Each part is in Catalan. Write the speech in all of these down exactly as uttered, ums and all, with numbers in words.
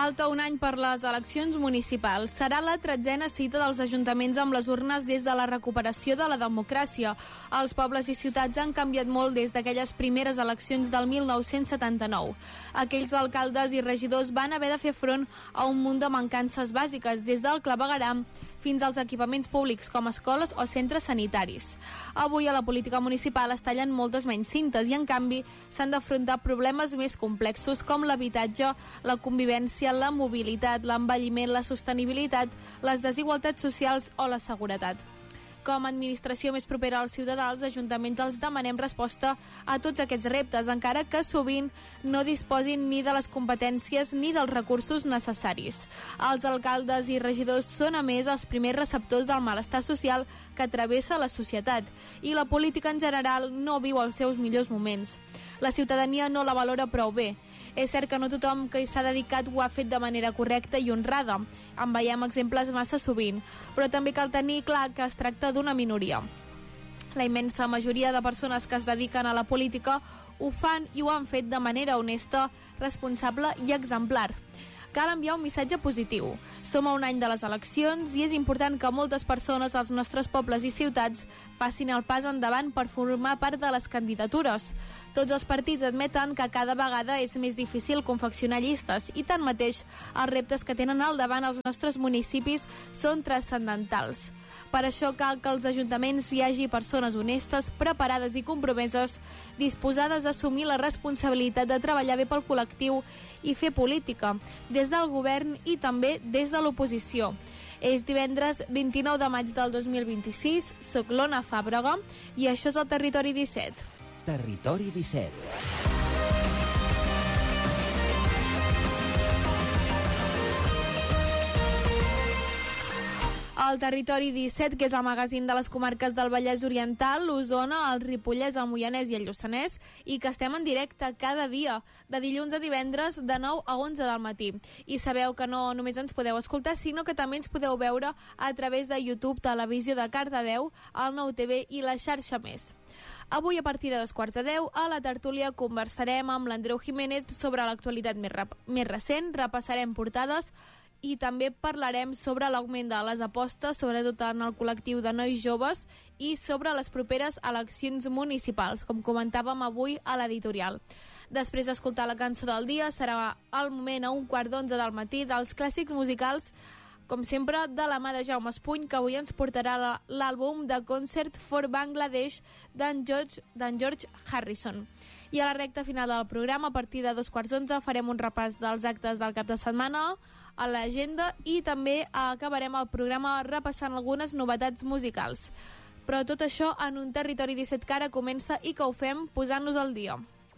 Falta un any per les eleccions municipals. Serà la tretzena cita dels ajuntaments amb les urnes des de la recuperació de la democràcia. Els pobles i ciutats han canviat molt des d'aquelles primeres eleccions del mil nou-cents setanta-nou. Aquells alcaldes i regidors van haver de fer front a un munt de mancances bàsiques, des del clavegueram fins als equipaments públics com escoles o centres sanitaris. Avui a la política municipal es tallen moltes menys cintes i en canvi s'han d'afrontar problemes més complexos com l'habitatge, la convivència, la mobilitat, l'envelliment, la sostenibilitat, les desigualtats socials o la seguretat. Com a administració més propera als ciutadans, els ajuntaments els demanem resposta a tots aquests reptes, encara que sovint no disposin ni de les competències ni dels recursos necessaris. Els alcaldes i regidors són, a més, els primers receptors del malestar social que travessa la societat, i la política en general no viu els seus millors moments. La ciutadania no la valora prou bé. És cert que no tothom que hi s'ha dedicat ho ha fet de manera correcta i honrada. En veiem exemples massa sovint, però també cal tenir clar que es tracta d'una minoria. La immensa majoria de persones que es dediquen a la política ho fan i ho han fet de manera honesta, responsable i exemplar. Cal enviar un missatge positiu. Som a un any de les eleccions i és important que moltes persones als nostres pobles i ciutats facin el pas endavant per formar part de les candidatures. Tots els partits admeten que cada vegada és més difícil confeccionar llistes i, tanmateix, els reptes que tenen al davant els nostres municipis són transcendentals. Per això cal que als ajuntaments hi hagi persones honestes, preparades i compromeses, disposades a assumir la responsabilitat de treballar bé pel col·lectiu i fer política, des del govern i també des de l'oposició. És divendres vint-i-nou de maig del dos mil vint-i-sis, soc l'Ona Fàbrega i això és el Territori disset. Territori disset. El Territori disset, que és el magazín de les comarques del Vallès Oriental, l'Osona, el Ripollès, el Moianès i el Lluçanès, i que estem en directe cada dia, de dilluns a divendres, de nou a onze del matí. I sabeu que no només ens podeu escoltar, sinó que també ens podeu veure a través de YouTube, Televisió de Cardedeu, el Nou T V i la xarxa Més. Avui, a partir de dos quarts de deu, a la tertúlia conversarem amb l'Andreu Jiménez sobre l'actualitat més, rep- més recent, repassarem portades i també parlarem sobre l'augment de les apostes, sobretot en el col·lectiu de nois joves, i sobre les properes eleccions municipals, com comentàvem avui a l'editorial. Després d'escoltar la cançó del dia, serà el moment a un quart d'onze del matí dels clàssics musicals, com sempre, de la mà de Jaume Espuny, que avui ens portarà la, l'àlbum de Concert for Bangladesh d'en George, d'en George Harrison. I a la recta final del programa, a partir de dos quarts d'onze, farem un repàs dels actes del cap de setmana a l'agenda i també acabarem el programa repassant algunes novetats musicals. Però tot això en un Territori disset que ara comença i que ho fem posant-nos al dia.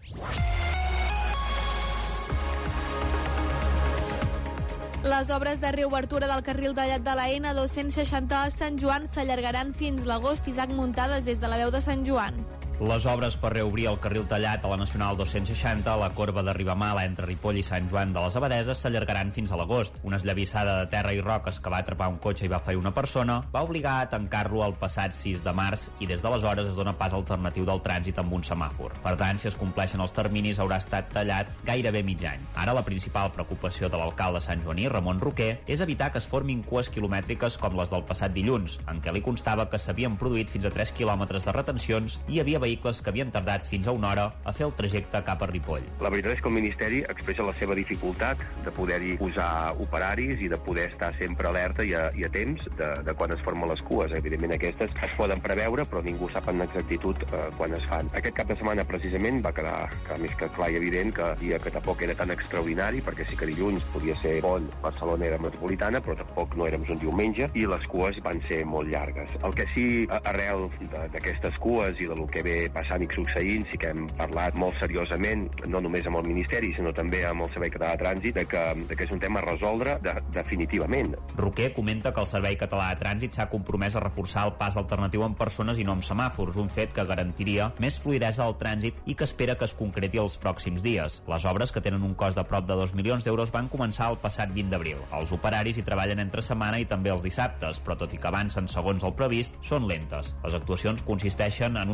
Les obres de reobertura del carril tallat de la ena dos-cents seixanta a Sant Joan s'allargaran fins l'agost. Isaac Muntades, des de la veu de Sant Joan. Les obres per reobrir el carril tallat a la Nacional dos-cents seixanta a la corba de Ribamala entre Ripoll i Sant Joan de les Abadeses s'allargaran fins a l'agost. Una esllavissada de terra i roques que va atrapar un cotxe i va ferir una persona va obligar a tancar-lo el passat sis de març i des d'aleshores es dona pas alternatiu del trànsit amb un semàfor. Per tant, si es compleixen els terminis, haurà estat tallat gairebé mig any. Ara la principal preocupació de l'alcalde santjoaní, Ramon Roquer, és evitar que es formin cues quilomètriques com les del passat dilluns, en què li constava que s'havien produït fins a tres quilòmetres de retencions i hi havia vehicles que havien tardat fins a una hora a fer el trajecte cap a Ripoll. La veritat és que el Ministeri expressa la seva dificultat de poder-hi posar operaris i de poder estar sempre alerta i a, i a temps de, de quan es formen les cues. Evidentment aquestes es poden preveure, però ningú sap en exactitud eh, quan es fan. Aquest cap de setmana precisament va quedar que, més que clar i evident que el dia que tampoc era tan extraordinari, perquè sí que dilluns podia ser bon, Barcelona era metropolitana, però tampoc no érem un diumenge, i les cues van ser molt llargues. El que sí, arrel d'aquestes cues i del que ve passant i succeint, sí que hem parlat molt seriosament, no només amb el Ministeri, sinó també amb el Servei Català de Trànsit, de que, de que és un tema a resoldre de, definitivament. Roquer comenta que el Servei Català de Trànsit s'ha compromès a reforçar el pas alternatiu amb persones i no amb semàfors, un fet que garantiria més fluïdesa del trànsit i que espera que es concreti els pròxims dies. Les obres, que tenen un cost de prop de dos milions d'euros, van començar el passat vint d'abril. Els operaris hi treballen entre setmana i també els dissabtes, però tot i que avancen segons el previst, són lentes. Les actuacions consisteixen en una sèrie de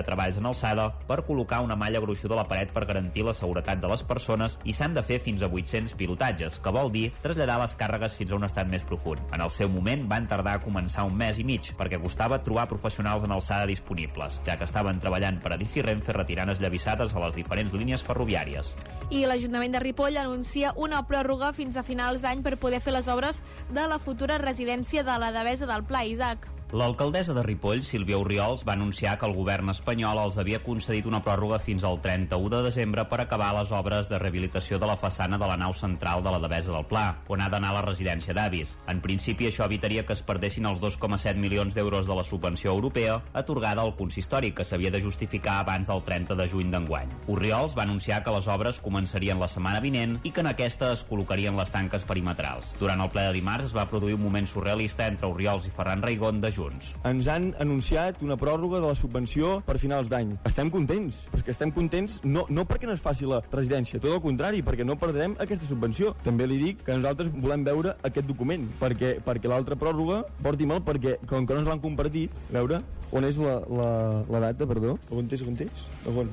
treballs en alçada per col·locar una malla gruixuda a la paret per garantir la seguretat de les persones i s'han de fer fins a vuit-cents pilotatges, que vol dir traslladar les càrregues fins a un estat més profund. En el seu moment van tardar a començar un mes i mig perquè costava trobar professionals en alçada disponibles, ja que estaven treballant per Adif i Renfe retirant esllavissades a les diferents línies ferroviàries. I l'Ajuntament de Ripoll anuncia una pròrroga fins a finals d'any per poder fer les obres de la futura residència de la Devesa del Pla, Isaac. L'alcaldessa de Ripoll, Sílvia Orriols, va anunciar que el govern espanyol els havia concedit una pròrroga fins al trenta-u de desembre per acabar les obres de rehabilitació de la façana de la nau central de la Devesa del Pla, on ha d'anar la residència d'avis. En principi, això evitaria que es perdessin els dos coma set milions d'euros de la subvenció europea atorgada al consistori, que s'havia de justificar abans del trenta de juny d'enguany. Orriols va anunciar que les obres començarien la setmana vinent i que en aquesta es col·locarien les tanques perimetrals. Durant el ple de dimarts es va produir un moment surrealista entre Orriols i Ferran Raigón de Junts. Ens han anunciat una pròrroga de la subvenció per finals d'any. Estem contents, perquè estem contents no, no perquè no es faci la residència, tot el contrari, perquè no perdrem aquesta subvenció. També li dic que nosaltres volem veure aquest document, perquè, perquè l'altra pròrroga porti mal, perquè com que no ens l'han compartit, veure on és la, la, la data, perdó. On és, on és? On?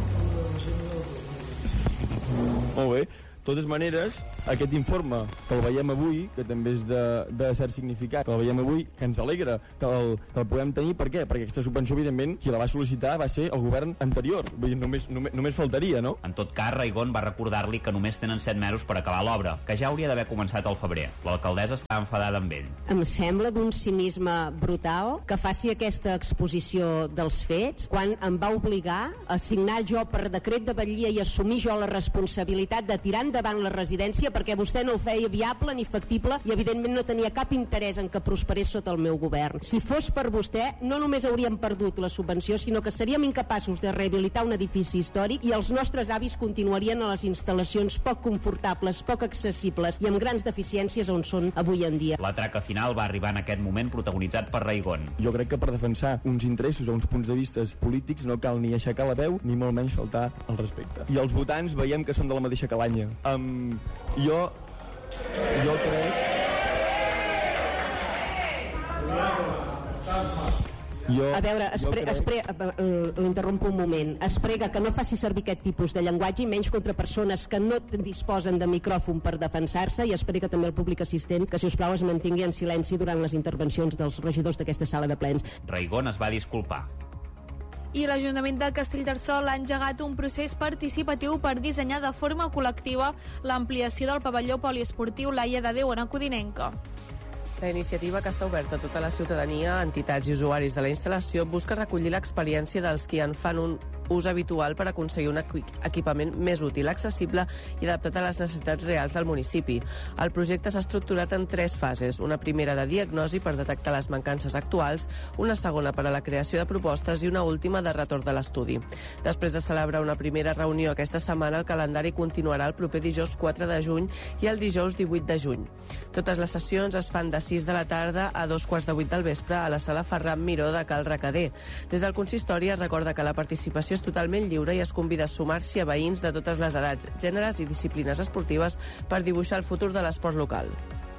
Molt bé. De totes maneres, aquest informe que el veiem avui, que també és de, de cert significat, que el veiem avui, que ens alegra que el, que el podem tenir. Per què? Perquè aquesta subvenció, evidentment, qui la va sol·licitar va ser el govern anterior. Vull dir, només, només, només faltaria, no? En tot cas, Raigón va recordar-li que només tenen set mesos per acabar l'obra, que ja hauria d'haver començat al febrer. L'alcaldessa està enfadada amb ell. Em sembla d'un cinisme brutal que faci aquesta exposició dels fets quan em va obligar a signar jo per decret de batllia i assumir jo la responsabilitat de tirar davant la residència perquè vostè no ho feia viable ni factible i evidentment no tenia cap interès en que prosperés sota el meu govern. Si fos per vostè, no només hauríem perdut la subvenció, sinó que seríem incapaços de rehabilitar un edifici històric i els nostres avis continuarien a les instal·lacions poc confortables, poc accessibles i amb grans deficiències on són avui en dia. La traca final va arribar en aquest moment protagonitzat per Raigón. Jo crec que per defensar uns interessos o uns punts de vista polítics no cal ni aixecar la veu ni molt menys faltar al respecte. I els votants veiem que són de la mateixa calanya. Um, jo jo crec jo, a veure, espre, crec... espre, l'interrompo un moment. Es prega que no faci servir aquest tipus de llenguatge i menys contra persones que no disposen de micròfon per defensar-se, i es prega també al públic assistent que, si us plau, es mantingui en silenci durant les intervencions dels regidors d'aquesta sala de plens. Raigón es va disculpar. I l'Ajuntament de Castellterçol ha engegat un procés participatiu per dissenyar de forma col·lectiva l'ampliació del pavelló poliesportiu Laia de Déu, a Codinenca. La iniciativa, que està oberta a tota la ciutadania, entitats i usuaris de la instal·lació, busca recollir l'experiència dels qui en fan un ús habitual per aconseguir un equipament més útil, accessible i adaptat a les necessitats reals del municipi. El projecte s'ha estructurat en tres fases: una primera de diagnosi per detectar les mancances actuals, una segona per a la creació de propostes i una última de retorn de l'estudi. Després de celebrar una primera reunió aquesta setmana, el calendari continuarà el proper dijous quatre de juny i el dijous divuit de juny. Totes les sessions es fan de sis de la tarda a dos quarts de vuit del vespre a la sala Ferran Miró de Cal Recader. Des del consistori es recorda que la participació és totalment lliure i es convida a sumar-s'hi a veïns de totes les edats, gèneres i disciplines esportives per dibuixar el futur de l'esport local.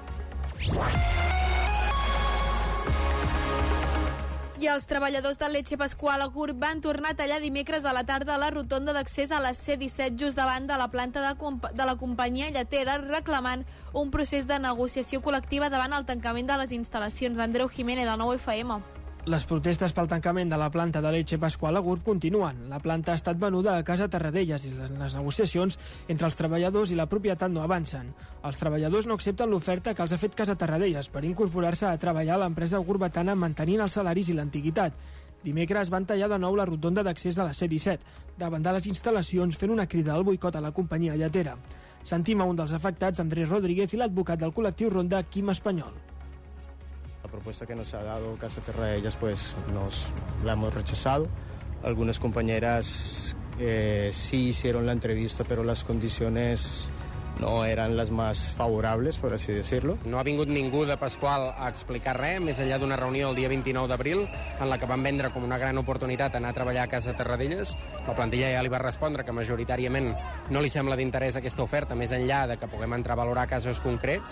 I els treballadors del Leche Pascual Agur van tornar a tallar dimecres a la tarda a la rotonda d'accés a la C disset just davant de la planta de, de la companyia lletera, reclamant un procés de negociació col·lectiva davant el tancament de les instal·lacions. Andreu Jiménez, de nou F M. Les protestes pel tancament de la planta de Leche Pascual Agur continuen. La planta ha estat venuda a Casa Tarradellas i les, les negociacions entre els treballadors i la propietat no avancen. Els treballadors no accepten l'oferta que els ha fet Casa Tarradellas per incorporar-se a treballar a l'empresa gurbatana mantenint els salaris i l'antiguitat. Dimecres van tallar de nou la rotonda d'accés a la C disset, davant de les instal·lacions, fent una crida al boicot a la companyia lletera. Sentim a un dels afectats, Andrés Rodríguez, i l'advocat del col·lectiu Ronda, Quim Espanyol. La propuesta que nos ha dado Casa Tarradellas, pues nos la hemos rechazado. Algunas compañeras eh, sí hicieron la entrevista, pero las condiciones no eran las más favorables, por así decirlo. No ha vingut ningú de Pasqual a explicar res, més enllà d'una reunió el dia vint-i-nou d'abril, en la que van vendre com una gran oportunitat anar a treballar a Casa Terradellas. La plantilla ja li va respondre que majoritàriament no li sembla d'interès aquesta oferta, més enllà de que puguem entrar a valorar casos concrets,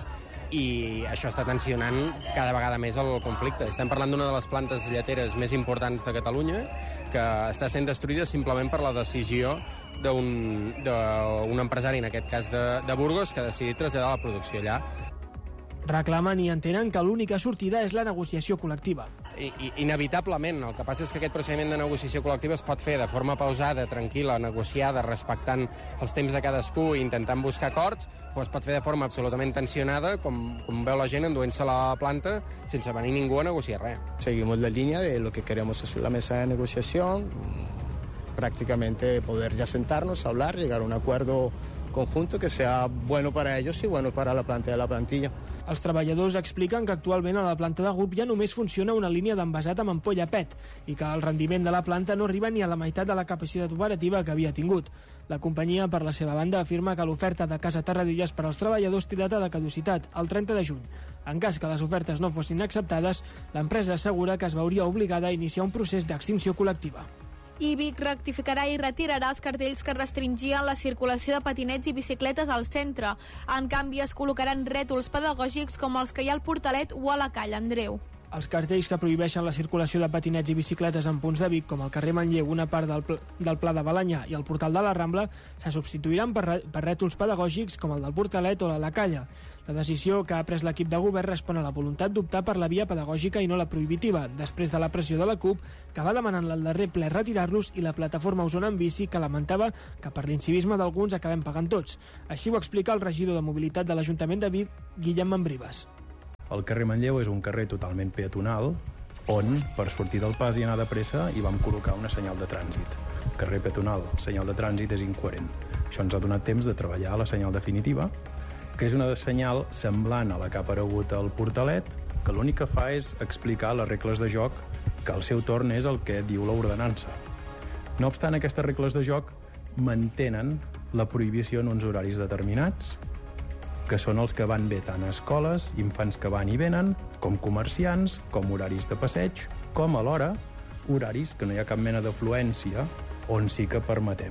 i això està tensionant cada vegada més el conflicte. Estem parlant d'una de les plantes lleteres més importants de Catalunya, que està sent destruïda simplement per la decisió d'un, d'un empresari, en aquest cas de, de Burgos, que ha decidit traslladar la producció allà. Reclamen i entenen que l'única sortida és la negociació col·lectiva. I, i, inevitablement. El que passa és que aquest procediment de negociació col·lectiva es pot fer de forma pausada, tranquil·la, negociada, respectant els temps de cadascú i intentant buscar acords, o es pot fer de forma absolutament tensionada, com, com veu la gent enduent-se a la planta sense venir ningú a negociar res. Seguimos la línea de lo que queremos es la mesa de negociación, prácticamente poder ya sentarnos, hablar, llegar a un acuerdo conjunto que sea bueno para ellos y bueno para la planta de la plantilla. Els treballadors expliquen que actualment a la planta de Gurb ja només funciona una línia d'envasat amb ampolla P E T i que el rendiment de la planta no arriba ni a la meitat de la capacitat operativa que havia tingut. La companyia, per la seva banda, afirma que l'oferta de Casa Terradellas per als treballadors té data de caducitat, el trenta de juny. En cas que les ofertes no fossin acceptades, l'empresa assegura que es veuria obligada a iniciar un procés d'extinció col·lectiva. I Vic rectificarà i retirarà els cartells que restringien la circulació de patinets i bicicletes al centre. En canvi, es col·locaran rètols pedagògics com els que hi ha al Portalet o a la Calla, Andreu. Els cartells que prohibeixen la circulació de patinets i bicicletes en punts de Vic, com el carrer Manlleu, una part del, pl del Pla de Balanyà i el portal de la Rambla, se substituiran per, per rètols pedagògics com el del Portalet o de la Calla. La decisió que ha pres l'equip de govern respon a la voluntat d'optar per la via pedagògica i no la prohibitiva, després de la pressió de la CUP, que va demanar en el darrer ple retirar-los, i la plataforma Osona en Bici, que lamentava que per l'incivisme d'alguns acabem pagant tots. Així ho explica el regidor de Mobilitat de l'Ajuntament de Vic, Guillem Mambribas. El carrer Manlleu és un carrer totalment peatonal on, per sortir del pas i anar de pressa, hi vam col·locar una senyal de trànsit. Carrer peatonal, senyal de trànsit és incoherent. Això ens ha donat temps de treballar la senyal definitiva, que és una senyal semblant a la que ha aparegut al Portalet, que l'únic que fa és explicar les regles de joc, que al seu torn és el que diu l'ordenança. No obstant, aquestes regles de joc mantenen la prohibició en uns horaris determinats, que són els que van bé tant a escoles, infants que van i venen, com comerciants, com horaris de passeig, com alhora horaris que no hi ha cap mena d'afluència on sí que permetem.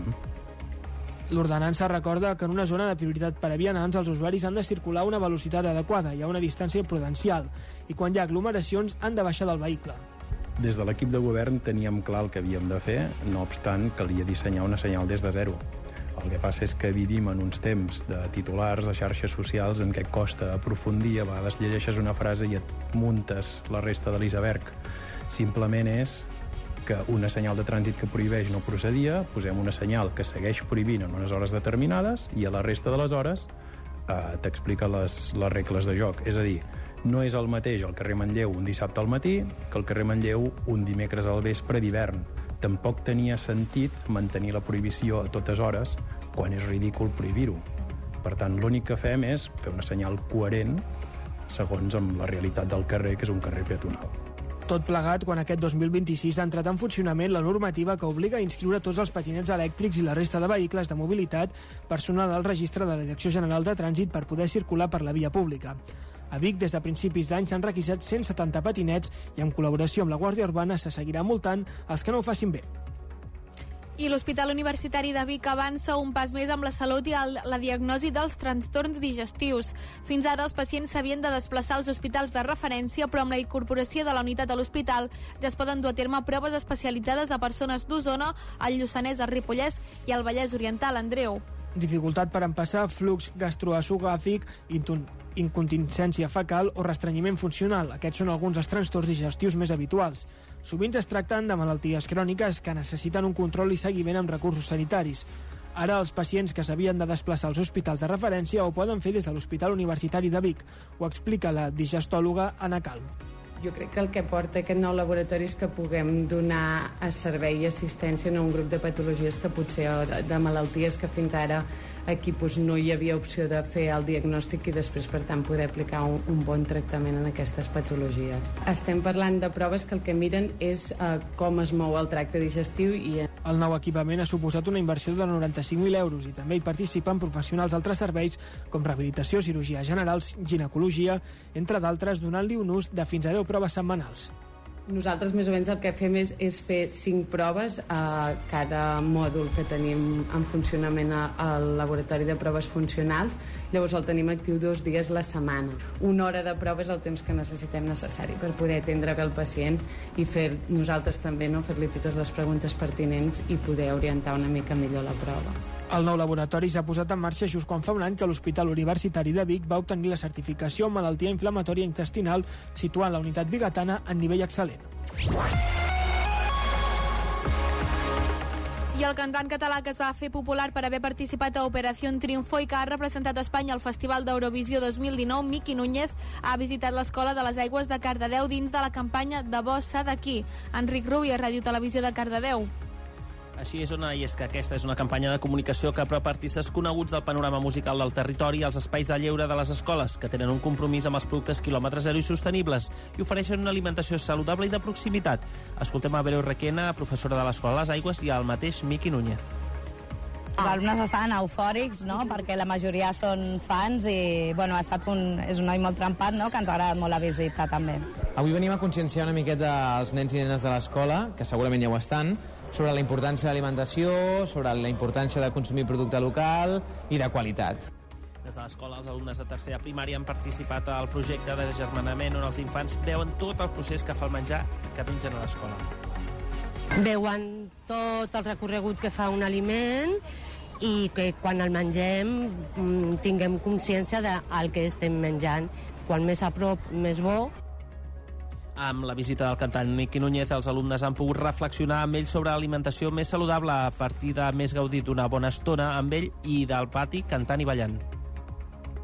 L'ordenança recorda que en una zona de prioritat per a vianants els usuaris han de circular a una velocitat adequada i a una distància prudencial, i quan hi ha aglomeracions han de baixar del vehicle. Des de l'equip de govern teníem clar el que havíem de fer, no obstant calia dissenyar una senyal des de zero. El que passa és que vivim en uns temps de titulars, de xarxes socials, en què costa aprofundir, a vegades llegeixes una frase i et muntes la resta de l'iceberg. Simplement és que una senyal de trànsit que prohibeix no procedia, posem una senyal que segueix prohibint en unes hores determinades i a la resta de les hores eh, t'explica les, les regles de joc. És a dir, no és el mateix el carrer Manlleu un dissabte al matí que el carrer Manlleu un dimecres al vespre d'hivern. Tampoc tenia sentit mantenir la prohibició a totes hores quan és ridícul prohibir-ho. Per tant, l'únic que fem és fer una senyal coherent segons amb la realitat del carrer, que és un carrer peatonal. Tot plegat quan aquest dos mil vint-i-sis ha entrat en funcionament la normativa que obliga a inscriure tots els patinets elèctrics i la resta de vehicles de mobilitat personal al registre de la Direcció General de Trànsit per poder circular per la via pública. A Vic, des de principis d'any, s'han requisat cent setanta patinets i, en col·laboració amb la Guàrdia Urbana, se seguirà multant els que no ho facin bé. I l'Hospital Universitari de Vic avança un pas més amb la salut i el, la diagnosi dels trastorns digestius. Fins ara els pacients s'havien de desplaçar als hospitals de referència, però amb la incorporació de la unitat a l'hospital ja es poden dur a terme proves especialitzades a persones d'Osona, al Lluçanès, al Ripollès i al Vallès Oriental. Andreu. Dificultat per empassar, flux gastroesofàgic, incontinència fecal o restrenyiment funcional. Aquests són alguns dels trastorns digestius més habituals. Sovint es tracten de malalties cròniques que necessiten un control i seguiment amb recursos sanitaris. Ara els pacients que s'havien de desplaçar als hospitals de referència ho poden fer des de l'Hospital Universitari de Vic. Ho explica la digestòloga Anna Calm. Jo crec que el que porta aquest nou laboratori és que puguem donar a servei i assistència a un grup de patologies que potser, o de, de malalties que fins ara aquí doncs, no hi havia opció de fer el diagnòstic i després, per tant, poder aplicar un, un bon tractament en aquestes patologies. Estem parlant de proves que el que miren és eh, com es mou el tracte digestiu i... El nou equipament ha suposat una inversió de noranta-cinc mil euros i també hi participen professionals d'altres serveis com rehabilitació, cirurgia general, ginecologia, entre d'altres, donant-li un ús de fins a deu proves setmanals. Nosaltres més o menys el que fem és, és fer cinc proves a cada mòdul que tenim en funcionament al laboratori de proves funcionals. Llavors el tenim actiu dos dies la setmana. Una hora de prova és el temps que necessitem necessari per poder atendre bé el pacient i fer nosaltres també, no, fer-li totes les preguntes pertinents i poder orientar una mica millor la prova. El nou laboratori s'ha posat en marxa just quan fa un any que l'Hospital Universitari de Vic va obtenir la certificació en malaltia inflamatòria intestinal, situant la unitat bigatana en nivell excel·lent. I el cantant català que es va fer popular per haver participat a Operación Triunfo i que ha representat Espanya al Festival d'Eurovisió dos mil dinou, Miqui Núñez, ha visitat l'Escola de les Aigües de Cardedeu dins de la campanya De Bossa d'aquí. Enric Rubio, Ràdio Televisió de Cardedeu. Així és, Ona, i és que aquesta és una campanya de comunicació que apropa artistes coneguts del panorama musical del territori als espais de lleure de les escoles, que tenen un compromís amb els productes quilòmetre zero i sostenibles i ofereixen una alimentació saludable i de proximitat. Escoltem a Bereu Requena, professora de l'Escola de les Aigües, i al mateix Miqui Núñez. Els alumnes estan eufòrics, no?, perquè la majoria són fans i, bueno, ha estat un, és un noi molt trempat, no?, que ens ha agradat molt la visita, també. Avui venim a conscienciar una miqueta els nens i nenes de l'escola, que segurament ja ho estan, sobre la importància de l'alimentació, sobre la importància de consumir producte local i de qualitat. Des de l'escola, els alumnes de tercera primària han participat al projecte de germanament on els infants veuen tot el procés que fa el menjar que mengen a l'escola. Veuen tot el recorregut que fa un aliment i que quan el mengem tinguem consciència del que estem menjant. Quan més a prop, més bo. Amb la visita del cantant Miqui Núñez, els alumnes han pogut reflexionar amb ell sobre l'alimentació més saludable a partir de més gaudir d'una bona estona amb ell i del pati cantant i ballant.